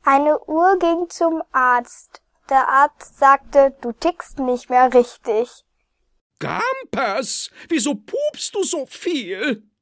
Eine Uhr ging zum Arzt. Der Arzt sagte, du tickst nicht mehr richtig. Gampers, wieso pupst du so viel?